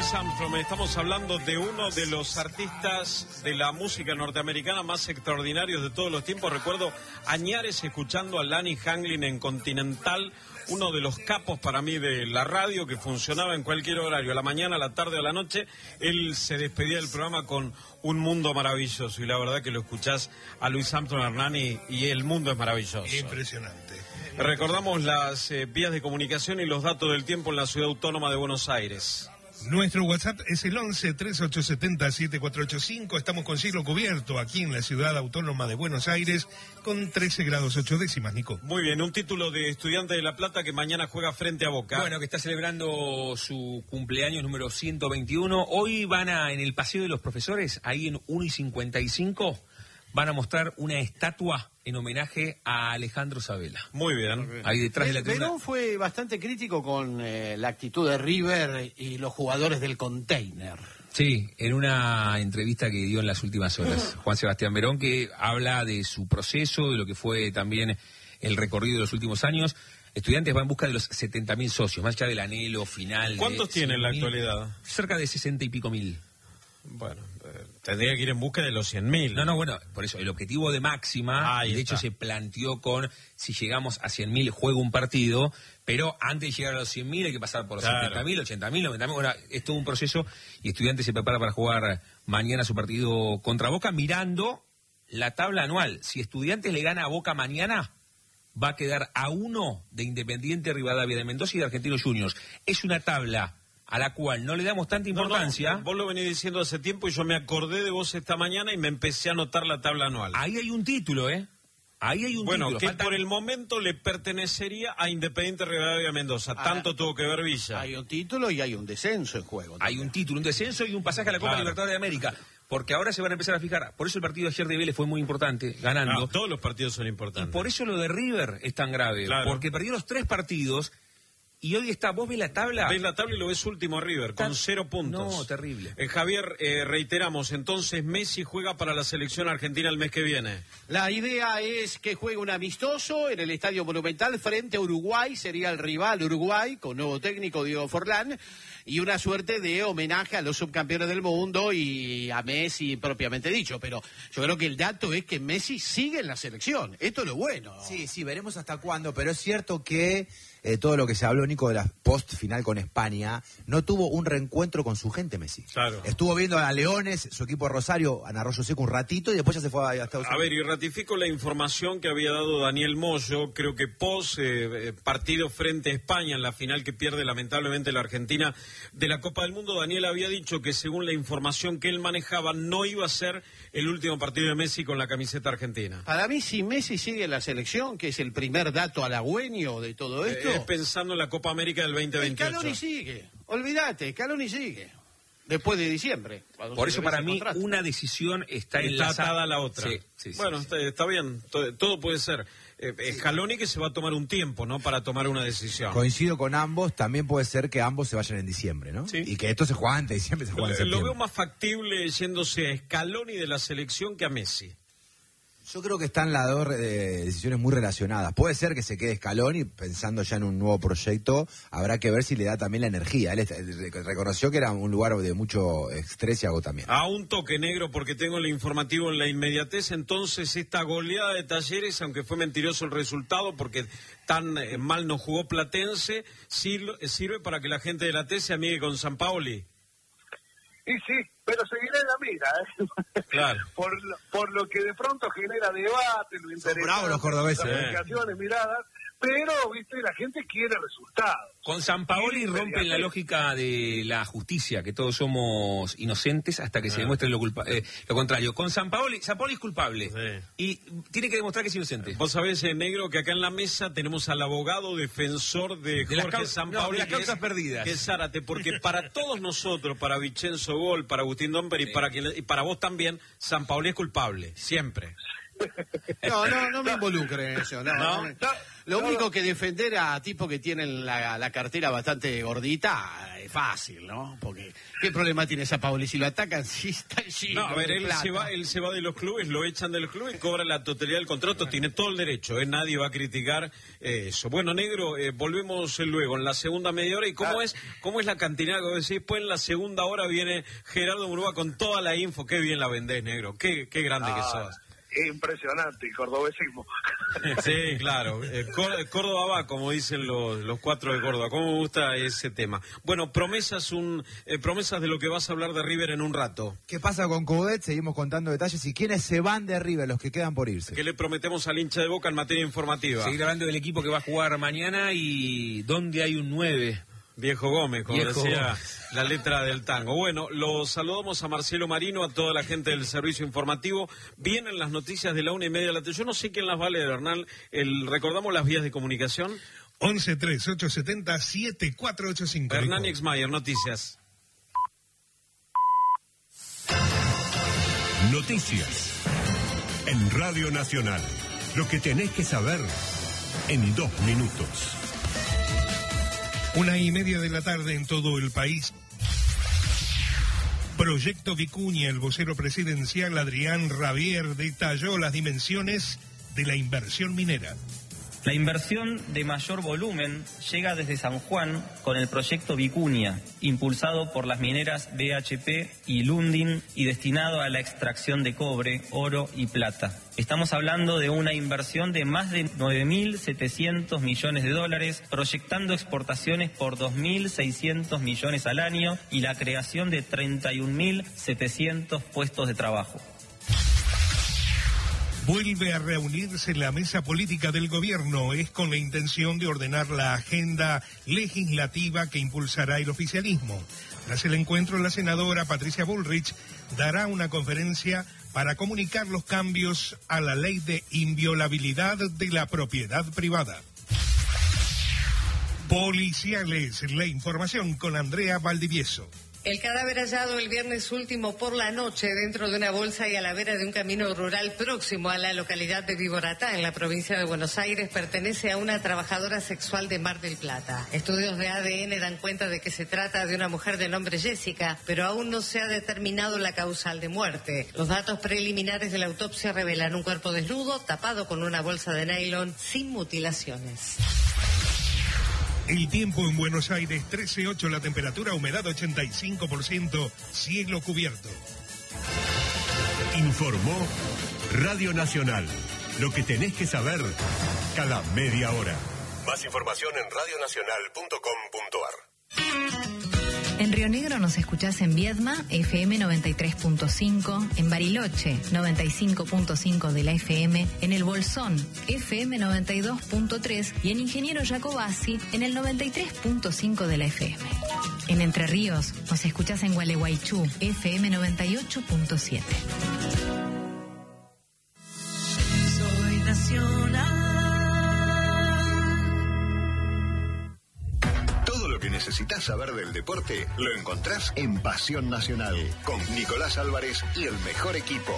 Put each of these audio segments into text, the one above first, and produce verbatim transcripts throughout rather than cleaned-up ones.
Louis Armstrong. Estamos hablando de uno de los artistas de la música norteamericana más extraordinarios de todos los tiempos. Recuerdo añares escuchando a Lanny Hanglin en Continental, uno de los capos para mí de la radio, que funcionaba en cualquier horario, a la mañana, a la tarde o a la noche. Él se despedía del programa con Un Mundo Maravilloso, y la verdad que lo escuchás a Louis Armstrong Hernani y el mundo es maravilloso. Impresionante. Recordamos las eh, vías de comunicación y los datos del tiempo en la Ciudad Autónoma de Buenos Aires. Nuestro WhatsApp es el once, treinta y ocho setenta, setenta y cuatro ochenta y cinco. Estamos con cielo cubierto aquí en la Ciudad Autónoma de Buenos Aires con trece grados ocho décimas, Nico. Muy bien, un título de Estudiantes de La Plata que mañana juega frente a Boca. Bueno, que está celebrando su cumpleaños número ciento veintiuno. Hoy van a, en el Paseo de los Profesores, ahí en uno y cincuenta y cinco, van a mostrar una estatua en homenaje a Alejandro Sabela. Muy bien. Ahí detrás de la tribuna. Verón fue bastante crítico con eh, la actitud de River y los jugadores del container. Sí, en una entrevista que dio en las últimas horas, Juan Sebastián Verón, que habla de su proceso, de lo que fue también el recorrido de los últimos años. Estudiantes va en busca de los setenta mil socios, más allá del anhelo final. ¿Cuántos tiene en la mil, actualidad? Cerca de sesenta y pico mil. Bueno, eh, tendría que ir en busca de los cien mil. No, no, bueno, por eso, el objetivo de máxima, Ahí de está. hecho se planteó con, si llegamos a cien mil, juega un partido, pero antes de llegar a los cien mil hay que pasar por los Claro. setenta mil, ochenta mil, noventa mil, bueno, es todo un proceso, y Estudiantes se prepara para jugar mañana su partido contra Boca, mirando la tabla anual. Si Estudiantes le gana a Boca mañana, va a quedar a uno de Independiente, Rivadavia de Mendoza y de Argentinos Juniors. Es una tabla a la cual no le damos tanta importancia. No, no, vos lo venís diciendo hace tiempo y yo me acordé de vos esta mañana y me empecé a anotar la tabla anual. Ahí hay un título, ¿eh? Ahí hay un bueno, título. que Falta... por el momento le pertenecería a Independiente Rivadavia Mendoza. Ah, Tanto tuvo que ver Villa. Hay un título y hay un descenso en juego. Hay un título, un descenso y un pasaje a la Copa Claro. Libertadores de América. Porque ahora se van a empezar a fijar. Por eso el partido de ayer de Vélez fue muy importante, ganando. No, todos los partidos son Y importantes. por eso lo de River es tan grave. Claro. Porque perdió los tres partidos y hoy está, vos ves la tabla. Ves la tabla y lo ves último River, con Tan- cero puntos. No, terrible. Eh, Javier, eh, reiteramos, entonces Messi juega para la selección argentina el mes que viene. La idea es que juegue un amistoso en el Estadio Monumental frente a Uruguay, sería el rival Uruguay, con nuevo técnico Diego Forlán, y una suerte de homenaje a los subcampeones del mundo y a Messi propiamente dicho. Pero yo creo que el dato es que Messi sigue en la selección. Esto es lo bueno. Sí, sí, veremos hasta cuándo, pero es cierto que eh, todo lo que se habló, Nico, de la post final con España, no tuvo un reencuentro con su gente, Messi. Claro. Estuvo viendo a Leones, su equipo de Rosario, a Arroyo Seco un ratito y después ya se fue a Estados A Unidos. ver, y ratifico la información que había dado Daniel Moyo, creo que pos eh, eh, partido frente a España en la final que pierde lamentablemente la Argentina de la Copa del Mundo. Daniel había dicho que según la información que él manejaba no iba a ser el último partido de Messi con la camiseta argentina. Para mí, si Messi sigue en la selección, que es el primer dato halagüeño de todo esto, Eh, es pensando en la Copa América del veinte veintiocho. Scaloni sigue. Olvídate, Scaloni sigue. Después de diciembre. cuando Por se eso vence para el mí contrato. una decisión está, Está enlazada atada a la otra. Sí, sí, sí, bueno, sí. Está, está bien, todo, todo puede ser. Eh, Scaloni que se va a tomar un tiempo, ¿no? Para tomar una decisión. Coincido con ambos, también puede ser que ambos se vayan en diciembre, ¿no? Sí. Y que esto se juega antes de diciembre, se juega en Lo, lo septiembre. veo más factible yéndose a Scaloni de la selección que a Messi. Yo creo que están las dos eh, decisiones muy relacionadas. Puede ser que se quede Scaloni pensando ya en un nuevo proyecto. Habrá que ver si le da también la energía. Él est- él reconoció que era un lugar de mucho estrés y agotamiento. A un toque negro porque tengo el informativo en la inmediatez. Entonces esta goleada de Talleres, aunque fue mentiroso el resultado porque tan eh, mal nos jugó Platense, sirve, sirve para que la gente de la T se amigue con San Paoli. Y sí, pero seguirá en la mira, ¿eh? Claro. Por, lo- por lo que de pronto genera debate, lo interesante, bravos los cordobeses, las eh. comunicaciones, miradas, pero, viste, la gente quiere resultados. Con San Paoli Sí, rompen la inmediatez. lógica de la justicia, que todos somos inocentes hasta que se Ah. demuestre lo, culpa- eh, lo contrario. Con San Paoli, San Paoli es culpable Sí. y tiene que demostrar que es inocente. Vos sabés, eh, negro, que acá en la mesa tenemos al abogado defensor de, De las Jorge cau- San no, Paoli, de las que es- causas perdidas. que es Zárate, porque para todos nosotros, para Vicenzo Gol, para Agustín Domper y, Sí. para quien, y para vos también, San Paoli es culpable, siempre. No, no, no me involucre en eso. No, ¿No? no, no. Lo no, único no. que defender a tipos que tienen la, la cartera bastante gordita es fácil, ¿no? Porque ¿qué problema tiene esa Paoli? Si lo atacan, sí está lleno No, a ver, de él plata. se, va, él se va de los clubes, lo echan del club y cobra la totalidad del contrato. Tiene todo el derecho, ¿eh? Nadie va a criticar eh, eso. Bueno, Negro, eh, volvemos eh, luego en la segunda media hora. ¿Y cómo, Ah. es cómo es la cantina que vos decís? Pues en la segunda hora viene Gerardo Murúa con toda la info. Qué bien la vendés, Negro. Qué, qué grande que Ah, sos. impresionante, el cordobesismo. Sí, claro. Eh, Cór- Córdoba va, como dicen los, los cuatro de Córdoba. ¿Cómo me gusta ese tema? Bueno, promesas un eh, promesas de lo que vas a hablar de River en un rato. ¿Qué pasa con Coudet? Seguimos contando detalles y quiénes se van de River, los que quedan por irse. ¿Qué le prometemos al hincha de Boca en materia informativa? Seguir hablando del equipo que va a jugar mañana y dónde hay un nueve. Viejo Gómez, como Viejo decía Gómez. la letra del tango. Bueno, los saludamos a Marcelo Marino, a toda la gente del servicio informativo. Vienen las noticias de la una y media de la tarde. Yo no sé quién las va a leer, Hernán. El, recordamos las vías de comunicación. once tres ocho siete cero siete cuatro ocho cinco. Hernán Exmayer, noticias. Noticias en Radio Nacional. Lo que tenés que saber en dos minutos. Una y media de la tarde en todo el país. Proyecto Vicuña, el vocero presidencial Adrián Rabier detalló las dimensiones de la inversión minera. La inversión de mayor volumen llega desde San Juan con el proyecto Vicuña, impulsado por las mineras B H P y Lundin y destinado a la extracción de cobre, oro y plata. Estamos hablando de una inversión de más de nueve mil setecientos millones de dólares, proyectando exportaciones por dos mil seiscientos millones al año y la creación de treinta y un mil setecientos puestos de trabajo. Vuelve a reunirse la mesa política del gobierno. Es con la intención de ordenar la agenda legislativa que impulsará el oficialismo. Tras el encuentro, la senadora Patricia Bullrich dará una conferencia para comunicar los cambios a la ley de inviolabilidad de la propiedad privada. Policiales, la información con Andrea Valdivieso. El cadáver hallado el viernes último por la noche dentro de una bolsa y a la vera de un camino rural próximo a la localidad de Viboratá, en la provincia de Buenos Aires, pertenece a una trabajadora sexual de Mar del Plata. Estudios de A D N dan cuenta de que se trata de una mujer de nombre Jessica, pero aún no se ha determinado la causal de muerte. Los datos preliminares de la autopsia revelan un cuerpo desnudo, tapado con una bolsa de nylon, sin mutilaciones. El tiempo en Buenos Aires, trece punto ocho, la temperatura, humedad ochenta y cinco por ciento, cielo cubierto. Informó Radio Nacional. Lo que tenés que saber cada media hora. Más información en radio nacional punto com punto ar. En Río Negro nos escuchás en Viedma, F M noventa y tres punto cinco, en Bariloche, noventa y cinco punto cinco de la F M, en El Bolsón, F M noventa y dos punto tres y en Ingeniero Jacobasi, en el noventa y tres punto cinco de la F M. En Entre Ríos nos escuchás en Gualeguaychú, F M noventa y ocho punto siete. Soy nacional. Todo lo que necesitas saber del deporte lo encontrás en Pasión Nacional con Nicolás Álvarez y el mejor equipo.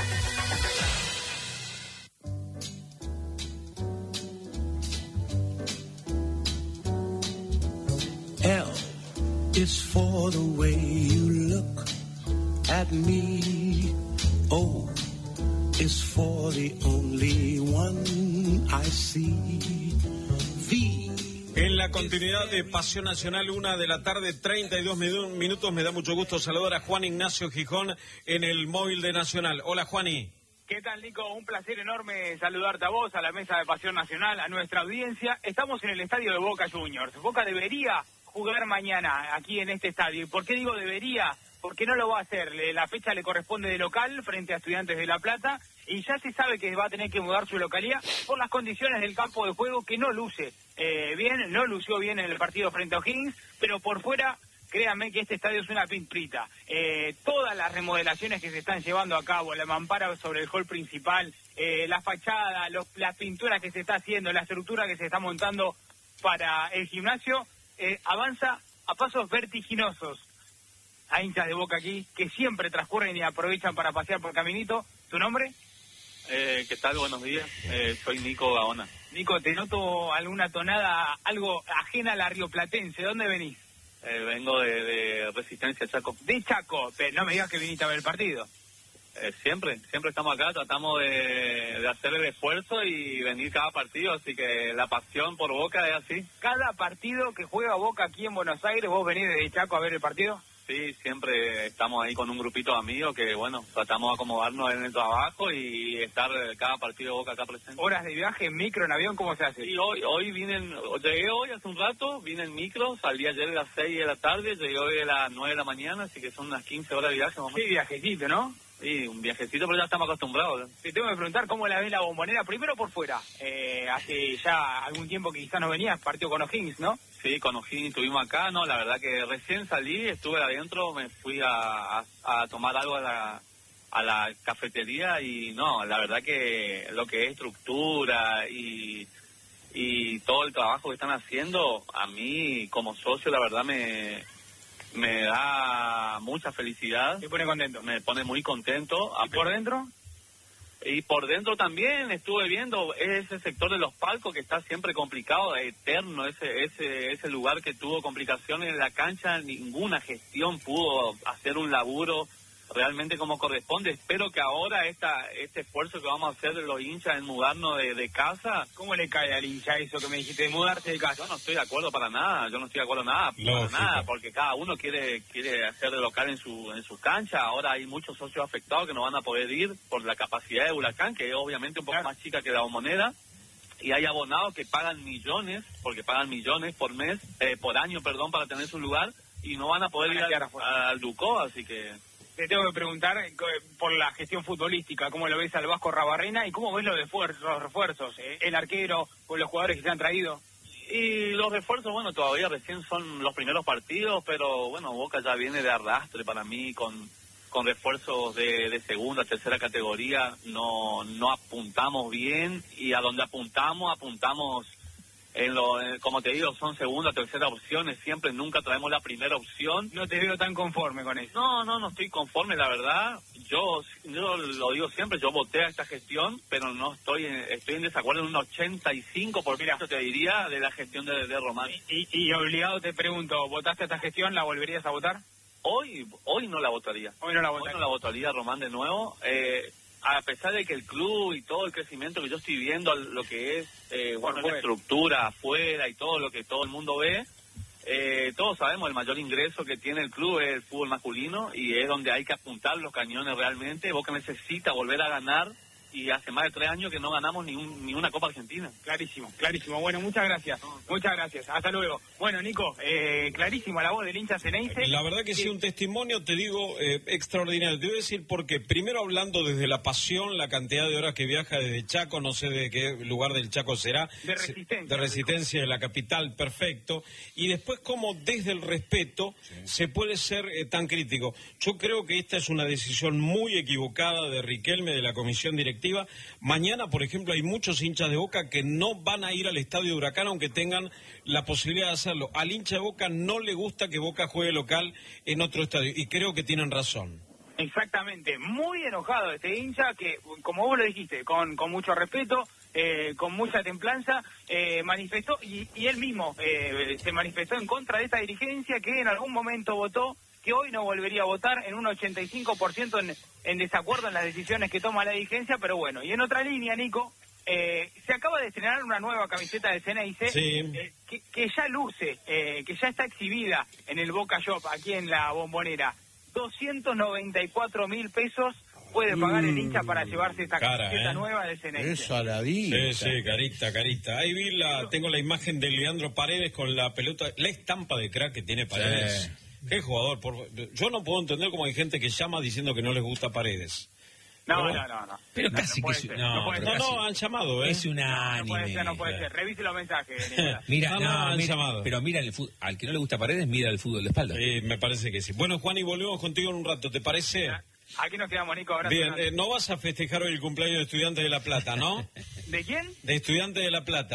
L is for the way you look at me. O is for the only one I see. V. En la continuidad de Pasión Nacional, una de la tarde, treinta y dos minu- minutos, me da mucho gusto saludar a Juan Ignacio Gijón en el móvil de Nacional. Hola, Juani. ¿Qué tal, Nico? Un placer enorme saludarte a vos, a la mesa de Pasión Nacional, a nuestra audiencia. Estamos en el estadio de Boca Juniors. Boca debería jugar mañana aquí en este estadio. ¿Y por qué digo debería? Porque no lo va a hacer. Le- La fecha le corresponde de local frente a Estudiantes de La Plata y ya se sabe que va a tener que mudar su localidad por las condiciones del campo de juego que no luce eh, bien, no lució bien en el partido frente a O'Higgins, pero por fuera, créanme que este estadio es una pinprita. Eh, todas las remodelaciones que se están llevando a cabo, la mampara sobre el hall principal, eh, la fachada, los, las pinturas que se está haciendo, la estructura que se está montando para el gimnasio, eh, avanza a pasos vertiginosos. Hay hinchas de Boca aquí que siempre transcurren y aprovechan para pasear por Caminito. ¿Tu nombre? Eh, ¿Qué tal? Buenos días. Eh, soy Nico Gaona. Nico, te noto alguna tonada, algo ajena a la rioplatense. ¿De dónde venís? Eh, vengo de, de Resistencia Chaco. De Chaco. Pero no me digas que viniste a ver el partido. Eh, siempre, siempre estamos acá, tratamos de, de hacer el esfuerzo y venir cada partido, así que la pasión por Boca es así. ¿Cada partido que juega Boca aquí en Buenos Aires, vos venís desde Chaco a ver el partido? Sí, siempre estamos ahí con un grupito de amigos que, bueno, tratamos de acomodarnos en el trabajo y estar cada partido Boca acá presente. ¿Horas de viaje en micro, en avión, cómo se hace? Sí, hoy, hoy vine, llegué hoy hace un rato, vine en micro, salí ayer a las seis de la tarde, llegué hoy a las nueve de la mañana, así que son unas quince horas de viaje. Sí, viajecito, ¿no? Sí, un viajecito, pero ya estamos acostumbrados. Te tengo que preguntar cómo la ves la Bombonera, primero por fuera. Eh, hace ya algún tiempo que quizás no venías, partió con O'Higgins, ¿no? Sí, con O'Higgins estuvimos acá, no, la verdad que recién salí, estuve adentro, me fui a, a, a tomar algo a la, a la cafetería y no, la verdad que lo que es estructura y, y todo el trabajo que están haciendo, a mí como socio la verdad me... me da mucha felicidad. Me pone contento. Me pone muy contento. ¿Y por dentro? Y por dentro también estuve viendo ese sector de los palcos que está siempre complicado, eterno, ese ese ese lugar que tuvo complicaciones en la cancha, ninguna gestión pudo hacer un laburo realmente como corresponde. Espero que ahora esta este esfuerzo que vamos a hacer de los hinchas en mudarnos de, de casa... ¿Cómo le cae al hincha eso que me dijiste de mudarse de casa? Yo no estoy de acuerdo para nada, yo no estoy de acuerdo nada, para nada, porque cada uno quiere quiere hacer de local en su en su cancha. Ahora hay muchos socios afectados que no van a poder ir por la capacidad de Huracán, que es obviamente un poco más chica que la Bombonera. Y hay abonados que pagan millones, porque pagan millones por mes, eh, por año, perdón, para tener su lugar, y no van a poder ir al, al Ducó, así que... Te tengo que preguntar por la gestión futbolística, cómo lo ves al Vasco Rabarrena y cómo ves los, refuerzos, los refuerzos, eh, el arquero o los jugadores que se han traído. Y los refuerzos, bueno, todavía recién son los primeros partidos, pero bueno, Boca ya viene de arrastre para mí con, con refuerzos de, de segunda, tercera categoría, no, no apuntamos bien y a donde apuntamos, apuntamos... En lo, en, como te digo, son segunda, tercera opciones, siempre, nunca traemos la primera opción. No te veo tan conforme con eso. No, no, no estoy conforme, la verdad. Yo yo lo digo siempre, yo voté a esta gestión, pero no estoy en, estoy en desacuerdo en un ochenta y cinco por ciento, te diría, de la gestión de, de Román. Y, y obligado te pregunto, ¿votaste a esta gestión? ¿La volverías a votar? Hoy hoy no la votaría. Hoy no la votaría. Hoy no la votaría, Román, de nuevo. Eh... A pesar de que el club y todo el crecimiento que yo estoy viendo, lo que es eh, bueno, la estructura afuera y todo lo que todo el mundo ve, eh, todos sabemos el mayor ingreso que tiene el club es el fútbol masculino y es donde hay que apuntar los cañones realmente. Boca necesita volver a ganar y hace más de tres años que no ganamos ni, un, ni una Copa Argentina. Clarísimo, clarísimo. Bueno, muchas gracias. Muchas gracias. Hasta luego. Bueno, Nico, eh, clarísimo la voz del hincha Ceneice. La verdad que sí, un testimonio, te digo, eh, extraordinario. Te voy a decir por qué. Primero hablando desde la pasión, la cantidad de horas que viaja desde Chaco, no sé de qué lugar del Chaco será. De Resistencia. De Resistencia, de la capital, perfecto. Y después cómo desde el respeto sí. se puede ser eh, tan crítico. Yo creo que esta es una decisión muy equivocada de Riquelme, de la comisión directiva. Mañana, por ejemplo, hay muchos hinchas de Boca que no van a ir al estadio de Huracán aunque tengan la posibilidad de hacerlo. Al hincha de Boca no le gusta que Boca juegue local en otro estadio y creo que tienen razón. Exactamente, muy enojado este hincha que, como vos lo dijiste, con, con mucho respeto, eh, con mucha templanza, eh, manifestó y, y él mismo eh, se manifestó en contra de esta dirigencia que en algún momento votó que hoy no volvería a votar en un ochenta y cinco por ciento en, en desacuerdo en las decisiones que toma la dirigencia, pero bueno. Y en otra línea, Nico, eh, se acaba de estrenar una nueva camiseta de Ceneice sí. eh, que, que ya luce, eh, que ya está exhibida en el Boca Shop, aquí en la Bombonera. doscientos noventa y cuatro mil pesos puede pagar el hincha para llevarse esta Cara, camiseta ¿eh? nueva de Ceneice. Es saladita. Sí, sí, carita, carita. Ahí vi la, tengo la imagen de Leandro Paredes con la pelota, la estampa de crack que tiene Paredes. Sí. Qué jugador, por... yo no puedo entender cómo hay gente que llama diciendo que no les gusta Paredes. No, pero, no, no, no. Pero no, casi no que... No, no, no, no, no, han llamado, ¿eh? Es unánime. No, no puede ser, no puede ser. Revise los mensajes. mira, no, no, no, han mira, llamado. Pero mira, el fútbol, al que no le gusta Paredes, mira el fútbol de espalda. Eh, me parece que sí. Bueno, Juan, y volvemos contigo en un rato, ¿te parece? Aquí nos quedamos, Nico. Abrazo. Bien, eh, no vas a festejar hoy el cumpleaños de Estudiantes de La Plata, ¿no? ¿De quién? De Estudiantes de La Plata.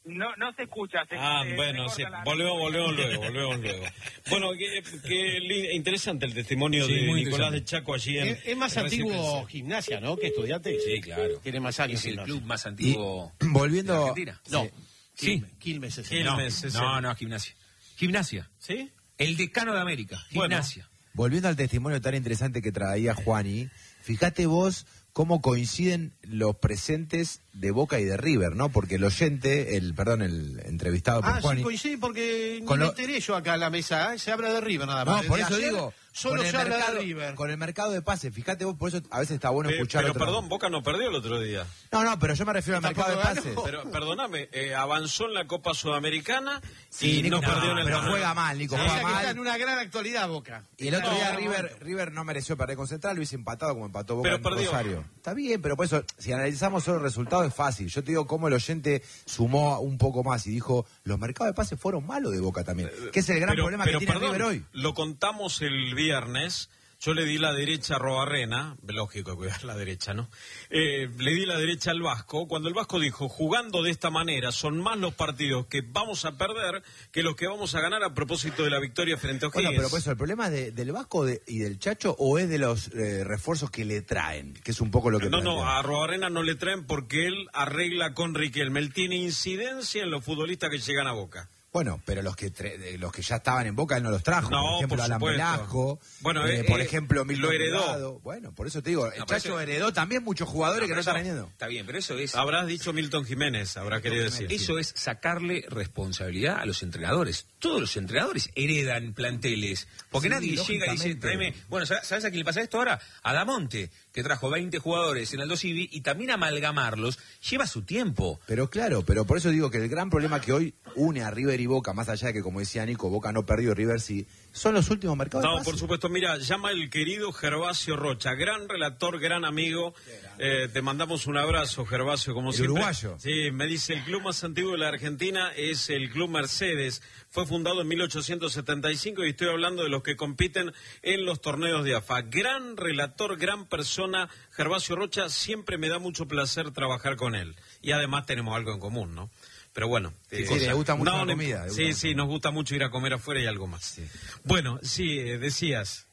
No, no se escucha. Se, Ah, se- bueno, se sí, corta la- volvemos, volvemos luego, volvemos luego. Bueno, qué, qué li- interesante el testimonio Sí, de muy Nicolás interesante. de Chaco allí en... Es, es más en antiguo Resistencia. Gimnasia, ¿no? Que Estudiantes. Sí, claro. Tiene más años. Es el Gimnasia. club más Y antiguo de volviendo... Argentina. No, Sí. Sí. Quilmes, Quilmes es el- No, Quilmes es no, el- no, gimnasia. Gimnasia. ¿Sí? El decano de América. Bueno. Gimnasia. Volviendo al testimonio tan interesante que traía Juani, fíjate vos cómo coinciden los presentes de Boca y de River, ¿no? Porque el oyente, el perdón, el entrevistado por Ah, Juani... sí, coincide porque Con no lo- me enteré yo acá en la mesa, ¿eh? Se habla de River nada más. No, por Desde eso ayer digo, Solo con el, se habla mercado, de River. con el mercado de pases, fíjate vos, por eso a veces está bueno Eh, escuchar pero otro- perdón, Boca no perdió el otro día. No, no, pero yo me refiero al mercado de Tampoco pases. ganó. Pero perdóname, eh, avanzó en la Copa Sudamericana Sí, y Nico, no perdió en el pero torneo. juega mal, Nico, O juega sea que está mal. en una gran actualidad Boca. Y el otro No, día no, River, no. River no mereció perder con Central, lo hubiese empatado como empató Boca Pero en perdió. Rosario. Está bien, pero por eso, si analizamos solo el resultado es fácil. Yo te digo cómo el oyente sumó un poco más y dijo, los mercados de pases fueron malos de Boca también. Que es el gran Pero- problema pero que tiene perdón, River hoy. Lo contamos el viernes. Yo le di la derecha a Robarrena, lógico que la derecha, ¿no? Eh, le di la derecha al Vasco, cuando el Vasco dijo, jugando de esta manera, son más los partidos que vamos a perder que los que vamos a ganar a propósito de la victoria frente a O'Higgins. Bueno, pero por eso, ¿el problema es de- del Vasco de- y del Chacho o es de los eh, refuerzos que le traen? Que es un poco lo que No, no, plantea. a Robarrena no le traen porque él arregla con Riquelme. Él tiene incidencia en los futbolistas que llegan a Boca. Bueno, pero los que tre- de- los que ya estaban en Boca él no los trajo. No, por ejemplo, por Alan supuesto. Velasco. Bueno, eh, eh, por eh, ejemplo, Milton lo heredó. Delgado. Bueno, por eso te digo, el No, pero Chacho eso- heredó también muchos jugadores No, que no pero están eso- rindiendo. Está bien, pero eso es... Habrás dicho Milton Jiménez, habrá querido decir. Eso es sacarle responsabilidad a los entrenadores. Todos los entrenadores heredan planteles. Porque Sí, nadie llega y dice, lógicamente. tráeme... Bueno, ¿sabes a quién le pasa esto ahora? A Damonte, que trajo veinte jugadores en Aldo Civi y también amalgamarlos lleva su tiempo. Pero claro, pero por eso digo que el gran problema que hoy une a River y Boca, más allá de que, como decía Nico, Boca no perdió, River sí, son los últimos mercados de No, pases. por supuesto. Mira, llama el querido Gervasio Rocha, gran relator, gran amigo. Eh, te mandamos un abrazo, Gervasio, como El siempre. uruguayo. Sí, me dice, el club más antiguo de la Argentina es el Club Mercedes. Fue fundado en mil ochocientos setenta y cinco y estoy hablando de los que compiten en los torneos de A F A. Gran relator, gran persona, Gervasio Rocha. Siempre me da mucho placer trabajar con él. Y además tenemos algo en común, ¿no? Pero bueno. Sí, sí, le gusta mucho la no, comida, le Sí, gusta sí, mucho. nos gusta mucho ir a comer afuera y algo más. Bueno, sí, eh, decías.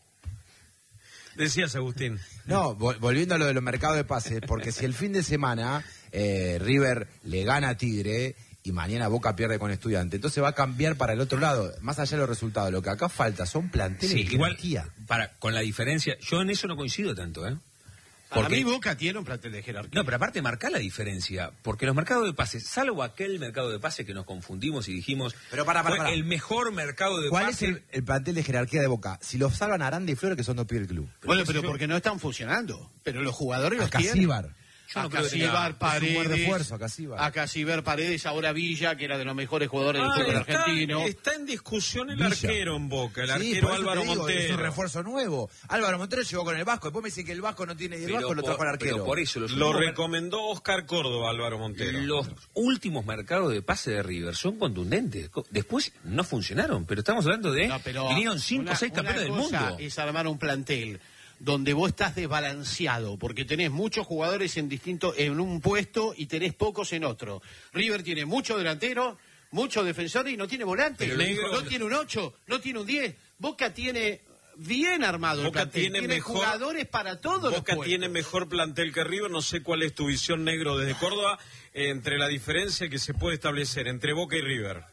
Decías, Agustín. No, vol- volviendo a lo de los mercados de pases, porque si el fin de semana eh, River le gana a Tigre y mañana Boca pierde con Estudiante, entonces va a cambiar para el otro lado, más allá de los resultados. Lo que acá falta son planteles Sí, de igual, jerarquía. para, con la diferencia, yo en eso no coincido tanto, ¿eh? Para Porque- mí Boca tiene un plantel de jerarquía. No, pero aparte marca la diferencia, porque los mercados de pases, salvo aquel mercado de pases que nos confundimos y dijimos, Pero para, para, fue para. el mejor mercado de ¿Cuál pases. es el, el plantel de jerarquía de Boca? Si los salvan Aranda y Flores, que son dos pibes del club. Bueno, pero porque no están funcionando. Pero los jugadores los tienen. Acasíbar. Yo no a creo que tenga- Casíbar, Es un Paredes, buen refuerzo, Acasíbar. a Casíbar, Paredes, ahora Villa, que era de los mejores jugadores del Ah, fútbol está, argentino. está en discusión el Villa. arquero en Boca, el Sí, arquero por eso Álvaro te digo, Montero. es un refuerzo nuevo. Álvaro Montero llegó con el Vasco, después me dicen que el Vasco no tiene, y el Pero Vasco lo por- trajo al arquero. pero por eso los Lo últimos, recomendó Oscar Córdoba, Álvaro Montero. los últimos mercados de pase de River son contundentes. Co- Después no funcionaron, pero estamos hablando de No, pero vinieron cinco o una- seis campeones del una cosa mundo. es armar un plantel donde vos estás desbalanceado, porque tenés muchos jugadores en distinto, en un puesto y tenés pocos en otro. River tiene muchos delanteros, muchos defensores y no tiene volante. Pero negro- no tiene un ocho, no tiene un diez. Boca tiene bien armado el Boca plantel. tiene mejor- jugadores para todos los Boca puestos. tiene mejor plantel que River, no sé cuál es tu visión, negro, desde Córdoba, eh, entre la diferencia que se puede establecer entre Boca y River.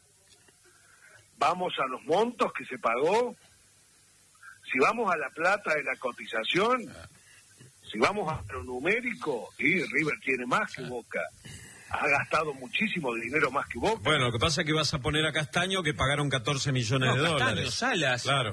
Vamos a los montos que se pagó. Si vamos a la plata de la cotización, si vamos a lo numérico, y River tiene más que Boca. Ha gastado muchísimo dinero más que Boca. Bueno, lo que pasa es que vas a poner a Castaño, que pagaron catorce millones No, de Castaño, dólares. Salas. Claro.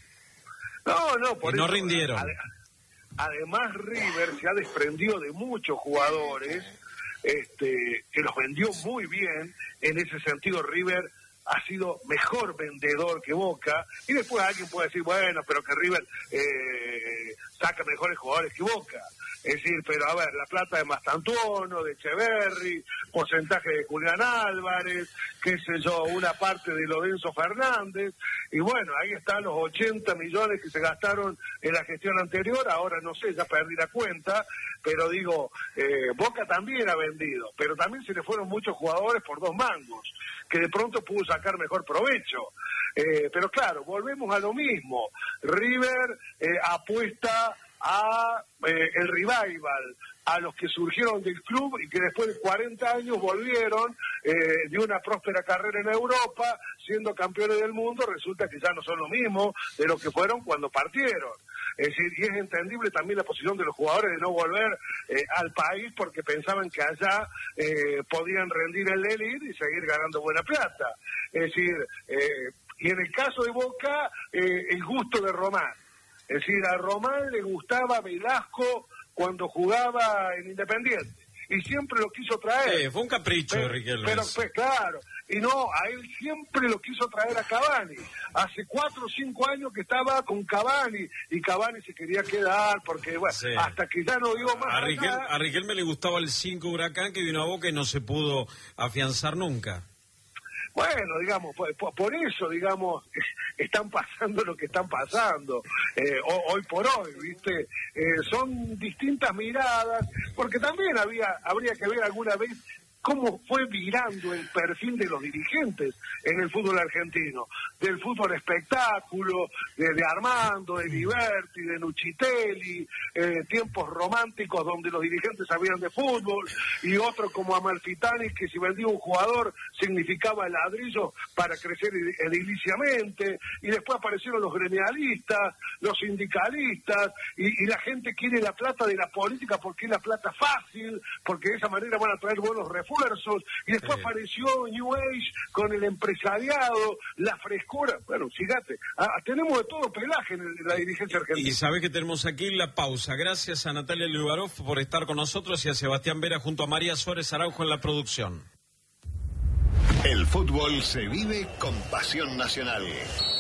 No, no, por Y no eso, rindieron. ade- Además, River se ha desprendido de muchos jugadores este, que los vendió muy bien. En ese sentido, River ha sido mejor vendedor que Boca. Y después alguien puede decir, bueno, pero que River eh, saca mejores jugadores que Boca. Es decir, pero a ver, la plata de Mastantuono, de Echeverri, porcentaje de Julián Álvarez, qué sé yo, una parte de Lorenzo Fernández, y bueno, ahí están los ochenta millones que se gastaron en la gestión anterior, ahora no sé, ya perdí la cuenta, pero digo, eh, Boca también ha vendido, pero también se le fueron muchos jugadores por dos mangos, que de pronto pudo sacar mejor provecho. Eh, pero claro, volvemos a lo mismo, River eh, apuesta a eh, el revival, a los que surgieron del club y que después de cuarenta años volvieron eh, de una próspera carrera en Europa, siendo campeones del mundo, resulta que ya no son lo mismo de lo que fueron cuando partieron. Es decir, y es entendible también la posición de los jugadores de no volver eh, al país porque pensaban que allá eh, podían rendir el elite y seguir ganando buena plata. Es decir, eh, y en el caso de Boca, eh, el gusto de Román. Es decir, a Román le gustaba Velasco cuando jugaba en Independiente. Y siempre lo quiso traer. Sí, fue un capricho de Riquelme. Pero, pues claro, y no, a él siempre lo quiso traer a Cavani. Hace cuatro o cinco años que estaba con Cavani, y Cavani se quería quedar, porque bueno, Sí. hasta que ya no dio más A, Riquel, allá. a Riquelme le gustaba el cinco Huracán que vino a Boca y no se pudo afianzar nunca. Bueno, digamos, por, por eso, digamos, están pasando lo que están pasando eh, hoy por hoy, ¿viste? Eh, son distintas miradas, porque también había habría que ver alguna vez cómo fue virando el perfil de los dirigentes en el fútbol argentino, del fútbol espectáculo, de, de Armando, de Liberti, de Nucitelli, eh, tiempos románticos donde los dirigentes sabían de fútbol, y otros como Amalfitani, que si vendía un jugador significaba el ladrillo para crecer ediliciamente, y después aparecieron los gremialistas, los sindicalistas, y, y la gente quiere la plata de la política porque es la plata fácil, porque de esa manera van a traer buenos refuerzos, y después sí. apareció New Age con el empresariado, la frescura. Bueno, fíjate, ah, tenemos de todo pelaje en, el, en la dirigencia argentina. Y sabe que tenemos aquí la pausa. Gracias a Natalia Liubarov por estar con nosotros y a Sebastián Vera junto a María Suárez Araujo en la producción. El fútbol se vive con Pasión Nacional.